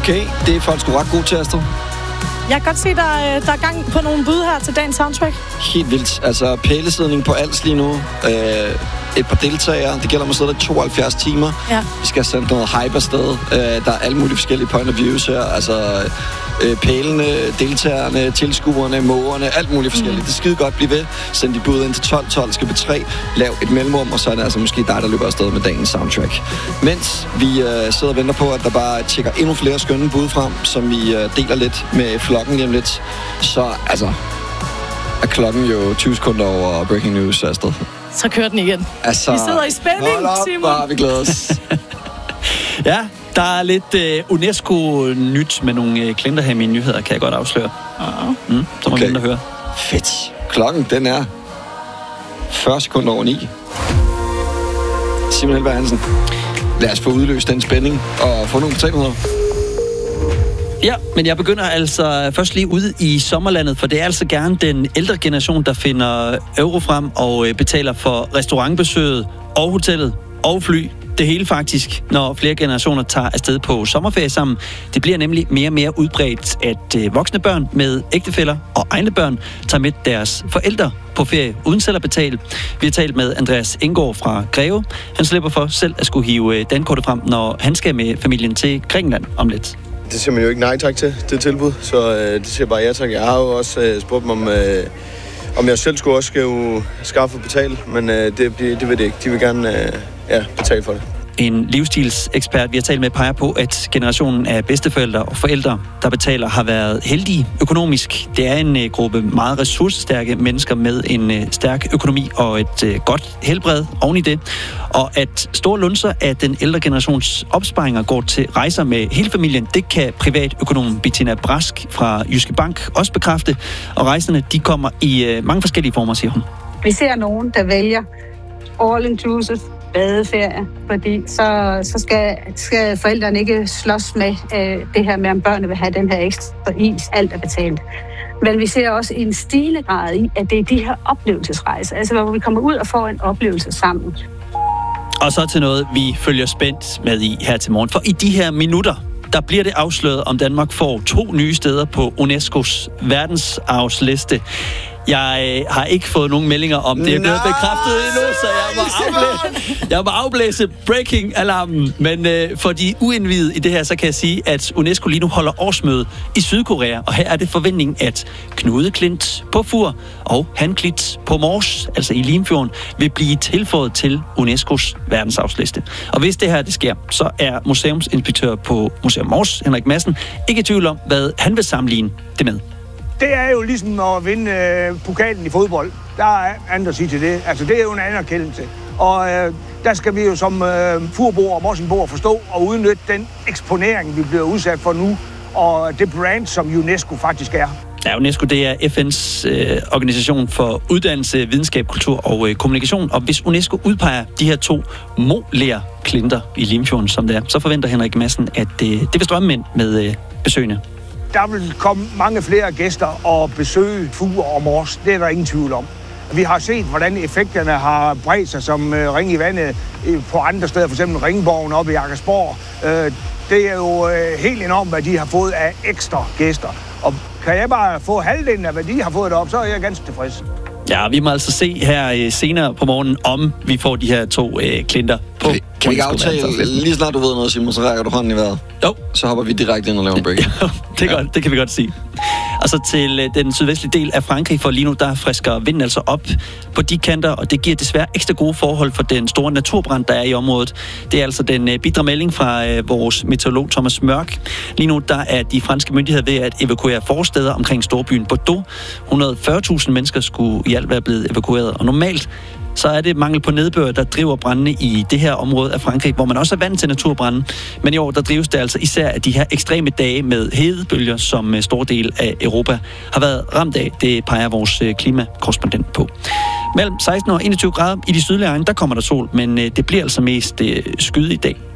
Okay, det er folk sgu ret gode til, Astrid. Jeg kan godt se, der er gang på nogle bud her til dagens soundtrack. Helt vildt. Altså, pælesidning på Als lige nu. Et par deltagere. Det gælder om at sidde der 72 timer. Ja. Vi skal sende noget hype afsted. Der er alle mulige forskellige point of views her. Altså, pælene, deltagerne, tilskuerne, mågerne, alt muligt forskelligt. Det er skide godt. Bliv ved. Send de bud ind til 12 skal B3. Lav et mellemrum, og så er det altså måske dig, der løber afsted med dagens soundtrack. Mens vi sidder og venter på, at der bare tjekker endnu flere skønne bud frem, som vi deler lidt med flokken lige om lidt. Så altså, er klokken jo 20 sekunder over breaking news afsted. Så kører den igen. Altså, vi sidder i spænding, Simon. Bare vi glæder os. Ja, der er lidt UNESCO-nyt med nogle klinter her i mine nyheder, kan jeg godt afsløre. Så må vi vente og høre. Fedt. Klokken, den er 40 sekunder over 9. Simon Helberg Hansen, lad os få udløst den spænding og få nogle betalheder. Ja, men jeg begynder altså først lige ude i sommerlandet, for det er altså gerne den ældre generation, der finder euro frem og betaler for restaurantbesøget og hotellet og fly. Det hele faktisk, når flere generationer tager afsted på sommerferie sammen. Det bliver nemlig mere og mere udbredt, at voksne børn med ægtefæller og egne børn tager med deres forældre på ferie uden selv at betale. Vi har talt med Andreas Enggaard fra Greve. Han slipper for selv at skulle hive dankortet frem, når han skal med familien til Grækenland om lidt. Det siger man jo ikke nej tak til, det tilbud, så det siger bare ja tak. Jeg har jo også spurgt dem om jeg selv skulle også skaffe og betale, men det vil det ikke. De vil gerne betale for det. En livsstilsekspert, vi har talt med, peger på, at generationen af bedsteforældre og forældre, der betaler, har været heldige økonomisk. Det er en gruppe meget ressourcestærke mennesker med en stærk økonomi og et godt helbred oven i det. Og at store lunser af den ældre generations opsparinger går til rejser med hele familien, det kan privatøkonomen Bettina Brask fra Jyske Bank også bekræfte. Og rejserne, de kommer i mange forskellige former, siger hun. Vi ser nogen, der vælger all-inclusive badeferie, fordi så skal forældrene ikke slås med det her med, om børnene vil have den her ekstra is, alt er betalt. Men vi ser også en stigende grad i, at det er de her oplevelsesrejser, altså hvor vi kommer ud og får en oplevelse sammen. Og så til noget, vi følger spændt med i her til morgen. For i de her minutter, der bliver det afsløret, om Danmark får 2 nye steder på UNESCO's verdensarvsliste. Jeg har ikke fået nogen meldinger om det. Jeg er blevet bekræftet endnu, så jeg må afblæse breaking-alarmen. Men for de uindvidede i det her, så kan jeg sige, at UNESCO lige nu holder årsmøde i Sydkorea. Og her er det forventningen, at Knude Klint på Fur og Han Klint på Mors, altså i Limfjorden, vil blive tilføjet til UNESCO's verdensarvsliste. Og hvis det her det sker, så er museumsinspektør på Museum Mors, Henrik Madsen, ikke i tvivl om, hvad han vil sammenligne det med. Det er jo ligesom at vinde pokalen i fodbold. Der er andet at sige til det. Altså, det er jo en anerkendelse. Og der skal vi jo som furboer og morsenboer forstå og udnytte den eksponering, vi bliver udsat for nu, og det brand, som UNESCO faktisk er. Ja, UNESCO, det er FN's organisation for uddannelse, videnskab, kultur og kommunikation. Og hvis UNESCO udpeger de her 2 molærklinter i Limfjorden, som det er, så forventer Henrik Madsen, at det vil strømme ind med besøgende. Der vil komme mange flere gæster og besøge Fur og Mors. Det er der ingen tvivl om. Vi har set, hvordan effekterne har bredt sig som ring i vandet på andre steder, f.eks. Ringborgen oppe i Akersborg. Det er jo helt enormt, hvad de har fået af ekstra gæster. Og kan jeg bare få halvdelen af, hvad de har fået deroppe, så er jeg ganske tilfreds. Ja, vi må altså se her senere på morgenen, om vi får de her 2 klinter på. Kan vi ikke aftale, lige snart du ved noget, Simon, så rækker du hånden i vejret? Jo. Så hopper vi direkte ind og laver en break. Det er godt, det kan vi godt sige. Altså til den sydvestlige del af Frankrig, for lige nu, der frisker vinden altså op på de kanter, og det giver desværre ekstra gode forhold for den store naturbrand, der er i området. Det er altså den bitre melding fra vores meteorolog Thomas Mørk. Lige nu, der er de franske myndigheder ved at evakuere forsteder omkring storbyen Bordeaux. 140.000 mennesker skulle i alt være blevet evakueret, og normalt så er det mangel på nedbør, der driver brændene i det her område af Frankrig, hvor man også er vant til naturbrænde. Men i år, der drives det altså især af de her ekstreme dage med hedebølger, som stor del af Europa har været ramt af. Det peger vores klimakorrespondent på. Mellem 16 og 21 grader i de sydlige egne, der kommer der sol, men det bliver altså mest skyet i dag.